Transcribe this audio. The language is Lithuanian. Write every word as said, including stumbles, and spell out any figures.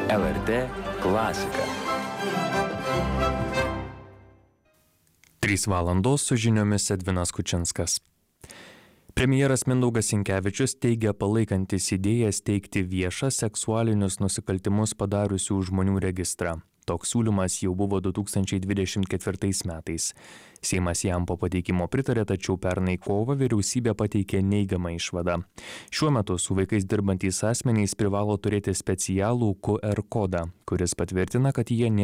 L R T klasika. trys valandos su žiniomis Edvinas Kučinskas. Premjeras Mindaugas Sinkevičius teigia palaikantis idėją steigti viešą seksualinius nusikaltimus padariusių žmonių registrą. Toks siūlymas jau buvo du tūkstančiai dvidešimt ketvirtais metais. Seimas jam po pateikimo pritarė, tačiau pernai kovą vyriausybė pateikė neigiamą išvadą. Šiuo metu su vaikais dirbantys asmenys privalo turėti specialų Q R kodą, kuris patvirtina, kad jie nėra